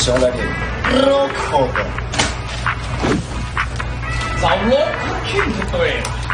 想来点绕口的， 找我去就对了。